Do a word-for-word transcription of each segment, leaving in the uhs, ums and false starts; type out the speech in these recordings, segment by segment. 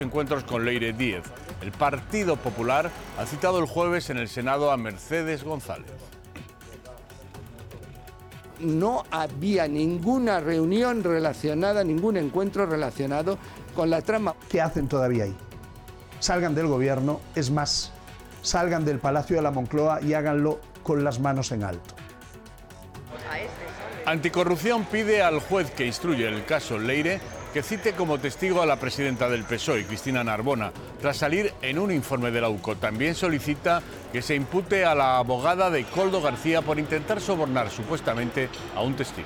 Encuentros con Leire Díez. El Partido Popular ha citado el jueves en el Senado a Mercedes González. No había ninguna reunión relacionada, ningún encuentro relacionado con la trama. ¿Qué hacen todavía ahí? Salgan del gobierno, es más, salgan del Palacio de la Moncloa y háganlo con las manos en alto. Anticorrupción pide al juez que instruye el caso Leire que cite como testigo a la presidenta del P S O E, Cristina Narbona, tras salir en un informe de la U C O. También solicita que se impute a la abogada de Koldo García por intentar sobornar supuestamente a un testigo.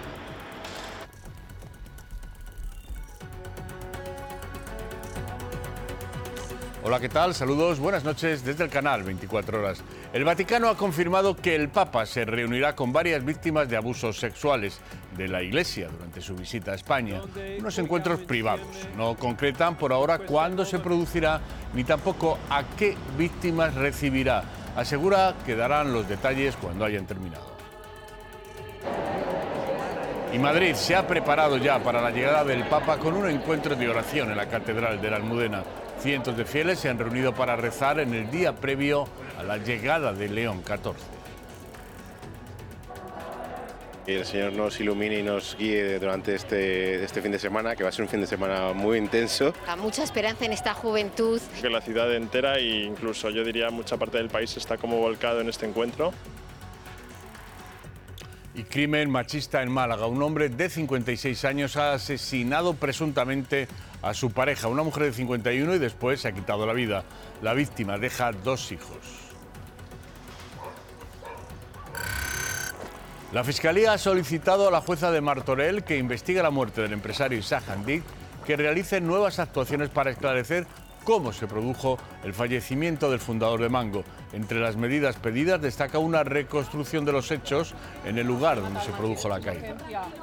Hola, ¿qué tal? Saludos, buenas noches desde el canal veinticuatro horas. El Vaticano ha confirmado que el Papa se reunirá con varias víctimas de abusos sexuales de la Iglesia durante su visita a España. Unos encuentros privados. No concretan por ahora cuándo se producirá ni tampoco a qué víctimas recibirá. Asegura que darán los detalles cuando hayan terminado. Y Madrid se ha preparado ya para la llegada del Papa con un encuentro de oración en la Catedral de la Almudena. Cientos de fieles se han reunido para rezar en el día previo a la llegada de León catorce. Que el Señor nos ilumine y nos guíe durante este, este fin de semana, que va a ser un fin de semana muy intenso. Hay mucha esperanza en esta juventud. Que la ciudad entera e incluso yo diría mucha parte del país está como volcado en este encuentro. Y crimen machista en Málaga. Un hombre de cincuenta y seis años ha asesinado presuntamente a su pareja, una mujer de cincuenta y uno, y después se ha quitado la vida. La víctima deja dos hijos. La Fiscalía ha solicitado a la jueza de Martorell que investigue la muerte del empresario Isaac Handic, que realice nuevas actuaciones para esclarecer cómo se produjo el fallecimiento del fundador de Mango. Entre las medidas pedidas destaca una reconstrucción de los hechos en el lugar donde se produjo la caída.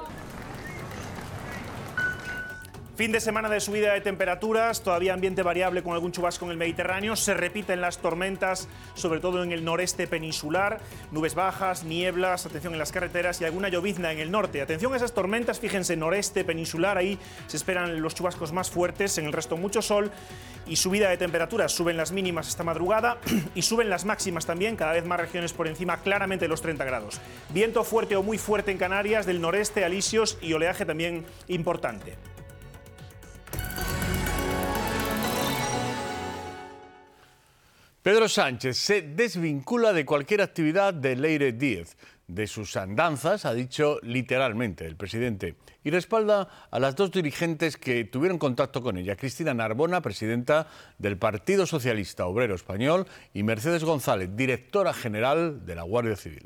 Fin de semana de subida de temperaturas, todavía ambiente variable con algún chubasco en el Mediterráneo, se repiten las tormentas, sobre todo en el noreste peninsular, nubes bajas, nieblas, atención en las carreteras y alguna llovizna en el norte. Atención a esas tormentas, fíjense, noreste peninsular, ahí se esperan los chubascos más fuertes, en el resto mucho sol y subida de temperaturas. Suben las mínimas esta madrugada y suben las máximas también, cada vez más regiones por encima claramente de los treinta grados. Viento fuerte o muy fuerte en Canarias, del noreste, alisios y oleaje también importante. Pedro Sánchez se desvincula de cualquier actividad de Leire Díez, de sus andanzas, ha dicho literalmente el presidente, y respalda a las dos dirigentes que tuvieron contacto con ella, Cristina Narbona, presidenta del Partido Socialista Obrero Español, y Mercedes González, directora general de la Guardia Civil.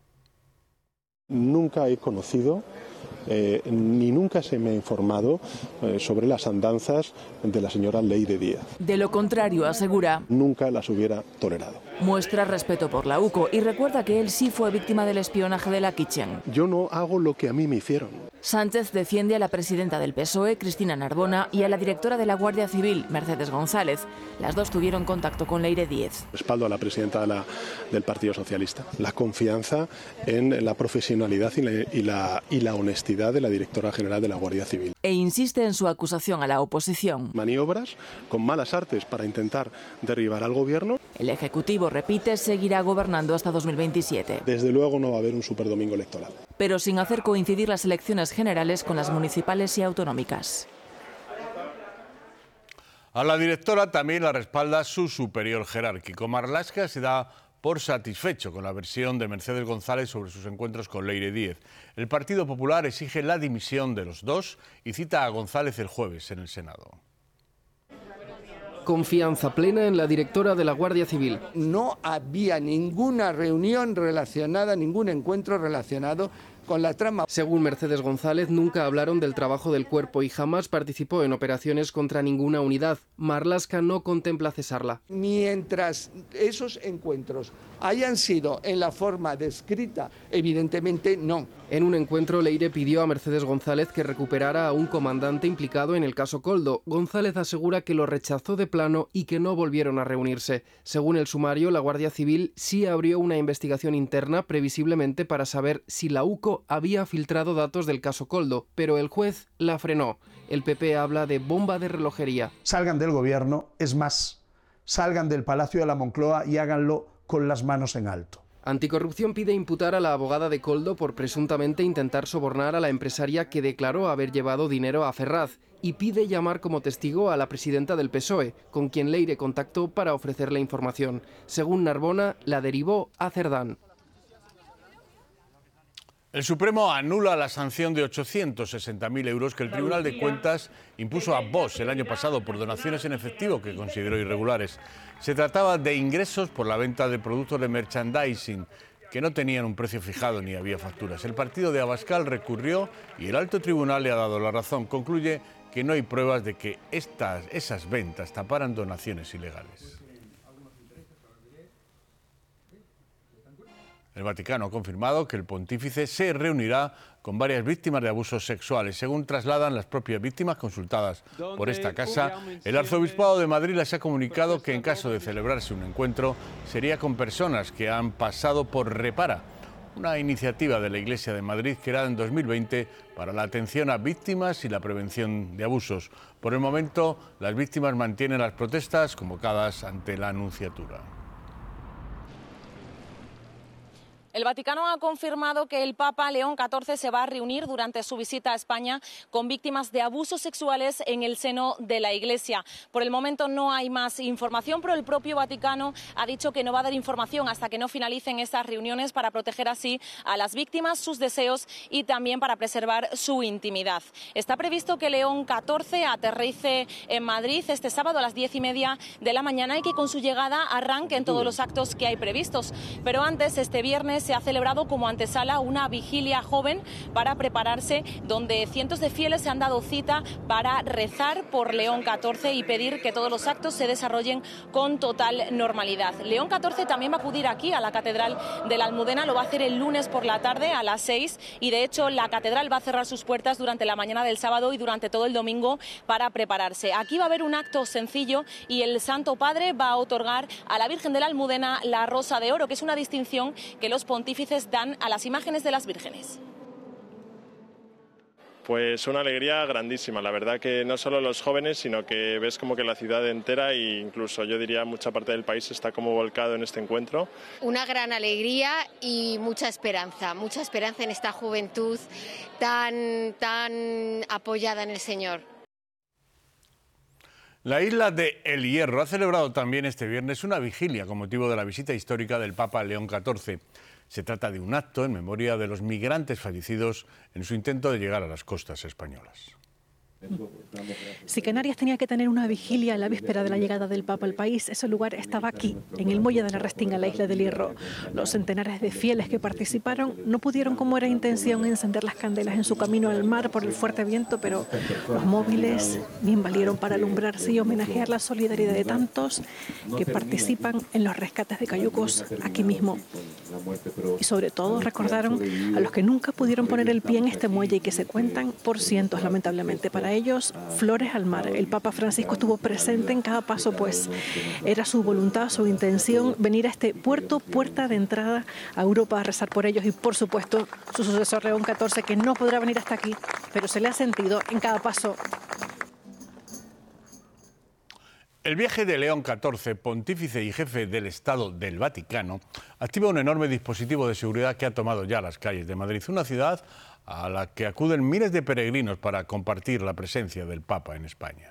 Nunca he conocido Eh, ni nunca se me ha informado eh, sobre las andanzas de la señora Leire Díez. De lo contrario, asegura, nunca las hubiera tolerado. Muestra respeto por la U C O y recuerda que él sí fue víctima del espionaje de la Kitchen. Yo no hago lo que a mí me hicieron. Sánchez defiende a la presidenta del P S O E, Cristina Narbona, y a la directora de la Guardia Civil, Mercedes González. Las dos tuvieron contacto con Leire Díez. Respaldo a la presidenta de la, del Partido Socialista. La confianza en la profesionalidad y la, y, la, y la honestidad de la directora general de la Guardia Civil. E insiste en su acusación a la oposición. Maniobras con malas artes para intentar derribar al gobierno. El Ejecutivo, repite, seguirá gobernando hasta dos mil veintisiete. Desde luego no va a haber un superdomingo electoral. Pero sin hacer coincidir las elecciones generales con las municipales y autonómicas. A la directora también la respalda su superior jerárquico. Marlaska se da por satisfecho con la versión de Mercedes González sobre sus encuentros con Leire Díez. El Partido Popular exige la dimisión de los dos y cita a González el jueves en el Senado. Confianza plena en la directora de la Guardia Civil. No había ninguna reunión relacionada, ningún encuentro relacionado con la trama. Según Mercedes González, nunca hablaron del trabajo del cuerpo y jamás participó en operaciones contra ninguna unidad. Marlaska no contempla cesarla. Mientras esos encuentros hayan sido en la forma descrita, evidentemente no. En un encuentro, Leire pidió a Mercedes González que recuperara a un comandante implicado en el caso Koldo. González asegura que lo rechazó de plano y que no volvieron a reunirse. Según el sumario, la Guardia Civil sí abrió una investigación interna, previsiblemente para saber si la U C O había filtrado datos del caso Koldo, pero el juez la frenó. El P P habla de bomba de relojería. Salgan del gobierno, es más, salgan del Palacio de la Moncloa y háganlo con las manos en alto. Anticorrupción pide imputar a la abogada de Koldo por presuntamente intentar sobornar a la empresaria que declaró haber llevado dinero a Ferraz y pide llamar como testigo a la presidenta del P S O E, con quien Leire contactó para ofrecerle información. Según Narbona, la derivó a Cerdán. El Supremo anula la sanción de ochocientos sesenta mil euros que el Tribunal de Cuentas impuso a Vox el año pasado por donaciones en efectivo que consideró irregulares. Se trataba de ingresos por la venta de productos de merchandising que no tenían un precio fijado ni había facturas. El partido de Abascal recurrió y el alto tribunal le ha dado la razón. Concluye que no hay pruebas de que estas, esas ventas taparan donaciones ilegales. El Vaticano ha confirmado que el pontífice se reunirá con varias víctimas de abusos sexuales. Según trasladan las propias víctimas consultadas por esta casa, el Arzobispado de Madrid les ha comunicado que en caso de celebrarse un encuentro sería con personas que han pasado por Repara, una iniciativa de la Iglesia de Madrid creada en dos mil veinte para la atención a víctimas y la prevención de abusos. Por el momento, las víctimas mantienen las protestas convocadas ante la Nunciatura. El Vaticano ha confirmado que el Papa León catorce se va a reunir durante su visita a España con víctimas de abusos sexuales en el seno de la Iglesia. Por el momento no hay más información, pero el propio Vaticano ha dicho que no va a dar información hasta que no finalicen estas reuniones para proteger así a las víctimas, sus deseos y también para preservar su intimidad. Está previsto que León catorce aterrice en Madrid este sábado a las diez y media de la mañana y que con su llegada arranquen todos los actos que hay previstos. Pero antes, este viernes, se ha celebrado como antesala una vigilia joven para prepararse, donde cientos de fieles se han dado cita para rezar por León catorce y pedir que todos los actos se desarrollen con total normalidad. León catorce también va a acudir aquí a la Catedral de la Almudena, lo va a hacer el lunes por la tarde a las seis y de hecho la catedral va a cerrar sus puertas durante la mañana del sábado y durante todo el domingo para prepararse. Aquí va a haber un acto sencillo y el Santo Padre va a otorgar a la Virgen de la Almudena la Rosa de Oro, que es una distinción que los pontífices dan a las imágenes de las vírgenes. Pues una alegría grandísima, la verdad que no solo los jóvenes, sino que ves como que la ciudad entera e incluso yo diría mucha parte del país está como volcado en este encuentro. Una gran alegría y mucha esperanza, mucha esperanza en esta juventud tan, tan apoyada en el Señor. La isla de El Hierro ha celebrado también este viernes una vigilia con motivo de la visita histórica del Papa León catorce. Se trata de un acto en memoria de los migrantes fallecidos en su intento de llegar a las costas españolas. Si Canarias tenía que tener una vigilia a la víspera de la llegada del Papa al país, ese lugar estaba aquí, en el muelle de la Restinga, en la isla del Hierro. Los centenares de fieles que participaron no pudieron, como era intención, encender las candelas en su camino al mar por el fuerte viento, pero los móviles bien valieron para alumbrarse y homenajear la solidaridad de tantos que participan en los rescates de cayucos aquí mismo. Y sobre todo recordaron a los que nunca pudieron poner el pie en este muelle y que se cuentan por cientos, lamentablemente. Para ellos, flores al mar. El Papa Francisco estuvo presente en cada paso, pues era su voluntad, su intención, venir a este puerto, puerta de entrada a Europa a rezar por ellos y, por supuesto, su sucesor León catorce, que no podrá venir hasta aquí, pero se le ha sentido en cada paso. El viaje de León catorce, pontífice y jefe del Estado del Vaticano, activa un enorme dispositivo de seguridad que ha tomado ya las calles de Madrid, una ciudad a la que acuden miles de peregrinos para compartir la presencia del Papa en España.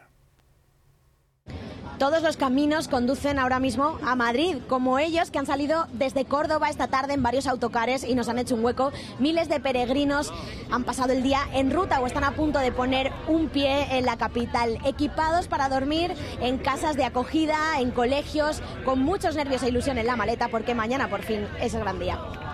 Todos los caminos conducen ahora mismo a Madrid, como ellos que han salido desde Córdoba esta tarde en varios autocares y nos han hecho un hueco. Miles de peregrinos han pasado el día en ruta o están a punto de poner un pie en la capital, equipados para dormir en casas de acogida, en colegios, con muchos nervios e ilusión en la maleta, porque mañana por fin es el gran día.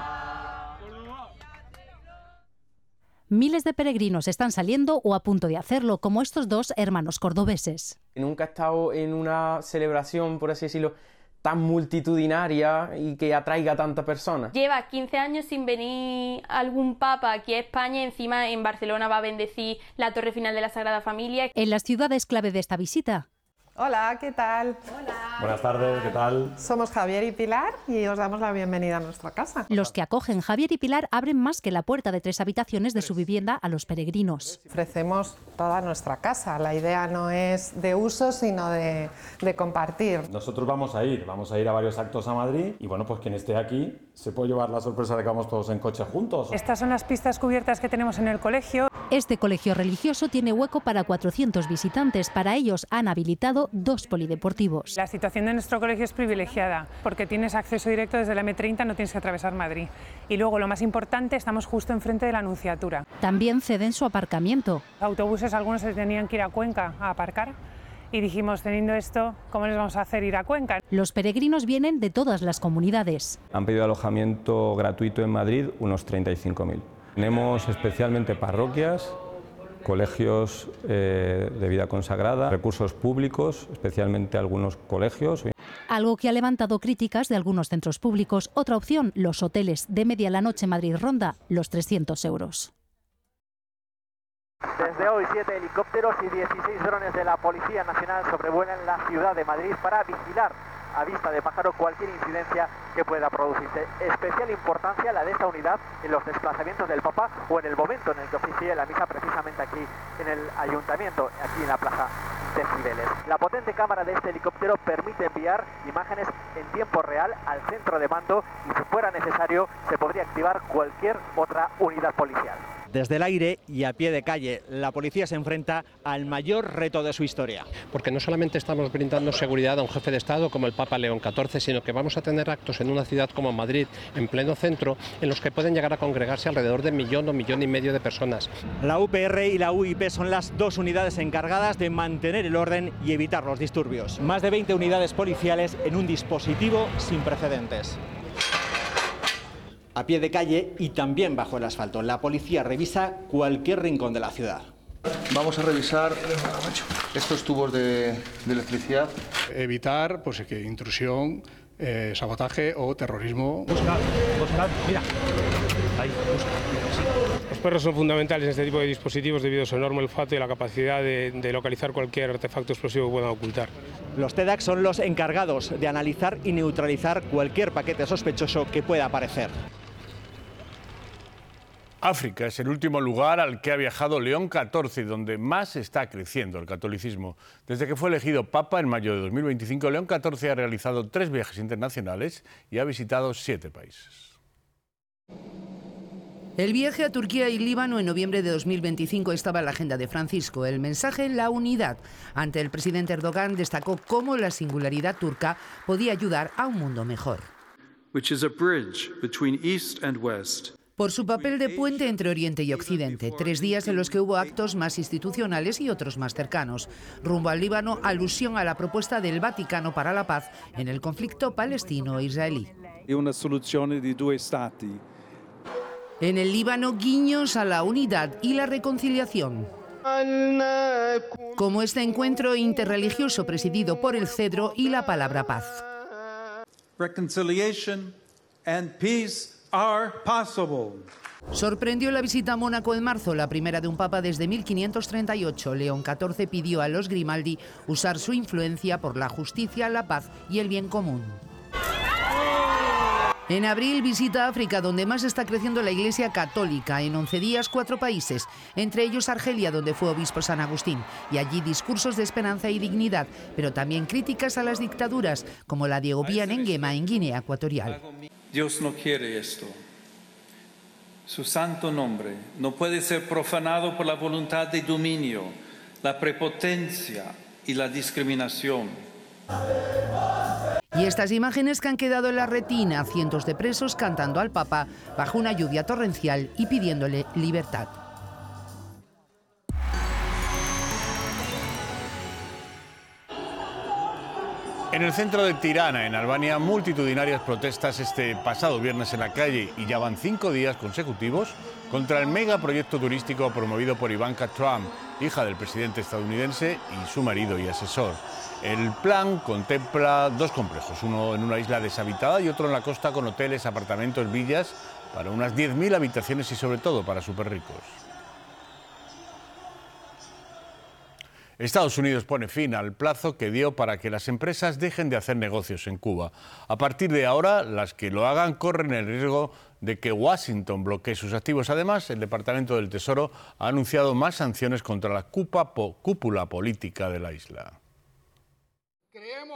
Miles de peregrinos están saliendo o a punto de hacerlo, como estos dos hermanos cordobeses. Nunca he estado en una celebración, por así decirlo, tan multitudinaria y que atraiga a tantas personas. Lleva quince años sin venir algún papa aquí a España, encima en Barcelona va a bendecir la Torre Final de la Sagrada Familia. En las ciudades clave de esta visita, Hola, ¿qué tal? Hola. Buenas tardes, ¿qué tal? Somos Javier y Pilar y os damos la bienvenida a nuestra casa. Los que acogen Javier y Pilar abren más que la puerta de tres habitaciones de su vivienda a los peregrinos. Ofrecemos toda nuestra casa. La idea no es de uso, sino de, de compartir. Nosotros vamos a ir, vamos a ir a varios actos a Madrid y bueno, pues quien esté aquí se puede llevar la sorpresa de que vamos todos en coche juntos. Estas son las pistas cubiertas que tenemos en el colegio. Este colegio religioso tiene hueco para cuatrocientos visitantes. Para ellos han habilitado dos polideportivos. La situación de nuestro colegio es privilegiada porque tienes acceso directo desde la eme treinta, no tienes que atravesar Madrid. Y luego, lo más importante, estamos justo enfrente de la Anunciatura. También ceden su aparcamiento. Autobuses, algunos se tenían que ir a Cuenca a aparcar. Y dijimos, teniendo esto, ¿cómo les vamos a hacer ir a Cuenca? Los peregrinos vienen de todas las comunidades. Han pedido alojamiento gratuito en Madrid unos treinta y cinco mil. Tenemos especialmente parroquias, colegios eh, de vida consagrada, recursos públicos, especialmente algunos colegios. Algo que ha levantado críticas de algunos centros públicos. Otra opción, los hoteles. De media la noche Madrid ronda los trescientos euros. Desde hoy, siete helicópteros y dieciséis drones de la Policía Nacional sobrevuelan la ciudad de Madrid para vigilar a vista de pájaro cualquier incidencia que pueda producirse. Especial importancia la de esta unidad en los desplazamientos del Papa o en el momento en el que oficie la misa precisamente aquí en el Ayuntamiento, aquí en la Plaza de Cibeles. La potente cámara de este helicóptero permite enviar imágenes en tiempo real al centro de mando y si fuera necesario se podría activar cualquier otra unidad policial. Desde el aire y a pie de calle, la policía se enfrenta al mayor reto de su historia. Porque no solamente estamos brindando seguridad a un jefe de Estado como el Papa León catorce, sino que vamos a tener actos en una ciudad como Madrid, en pleno centro, en los que pueden llegar a congregarse alrededor de un millón o millón y medio de personas. La U P R y la U I P son las dos unidades encargadas de mantener el orden y evitar los disturbios. Más de veinte unidades policiales en un dispositivo sin precedentes. A pie de calle y también bajo el asfalto, la policía revisa cualquier rincón de la ciudad. Vamos a revisar estos tubos de, de electricidad. Evitar pues, que intrusión, eh, sabotaje o terrorismo. Busca, busca, mira. Ahí, busca. Los perros son fundamentales en este tipo de dispositivos debido a su enorme olfato y la capacidad de, de localizar cualquier artefacto explosivo que puedan ocultar. Los TEDx son los encargados de analizar y neutralizar cualquier paquete sospechoso que pueda aparecer. África es el último lugar al que ha viajado León catorce y donde más está creciendo el catolicismo. Desde que fue elegido Papa en mayo de dos mil veinticinco, León catorce ha realizado tres viajes internacionales y ha visitado siete países. El viaje a Turquía y Líbano en noviembre de dos mil veinticinco estaba en la agenda de Francisco. El mensaje, la unidad. Ante el presidente Erdogan destacó cómo la singularidad turca podía ayudar a un mundo mejor. Which is a bridge between East and West. Por su papel de puente entre Oriente y Occidente, tres días en los que hubo actos más institucionales y otros más cercanos. Rumbo al Líbano, alusión a la propuesta del Vaticano para la paz en el conflicto palestino-israelí. Y una solución de dos estados. En el Líbano, guiños a la unidad y la reconciliación. Como este encuentro interreligioso presidido por el cedro y la palabra paz. Reconciliation and peace are possible. Sorprendió la visita a Mónaco en marzo, la primera de un papa desde mil quinientos treinta y ocho. León catorce pidió a los Grimaldi usar su influencia por la justicia, la paz y el bien común. En abril visita África, donde más está creciendo la Iglesia Católica. En once días, cuatro países, entre ellos Argelia, donde fue obispo San Agustín. Y allí discursos de esperanza y dignidad, pero también críticas a las dictaduras, como la de Obiang Nguema en Guinea Ecuatorial. Dios no quiere esto. Su santo nombre no puede ser profanado por la voluntad de dominio, la prepotencia y la discriminación. Y estas imágenes que han quedado en la retina, cientos de presos cantando al Papa bajo una lluvia torrencial y pidiéndole libertad. En el centro de Tirana, en Albania, multitudinarias protestas este pasado viernes en la calle y ya van cinco días consecutivos contra el megaproyecto turístico promovido por Ivanka Trump, hija del presidente estadounidense y su marido y asesor. El plan contempla dos complejos, uno en una isla deshabitada y otro en la costa con hoteles, apartamentos, villas para unas diez mil habitaciones y sobre todo para superricos. Estados Unidos pone fin al plazo que dio para que las empresas dejen de hacer negocios en Cuba. A partir de ahora, las que lo hagan corren el riesgo de que Washington bloquee sus activos. Además, el Departamento del Tesoro ha anunciado más sanciones contra la cúpula política de la isla.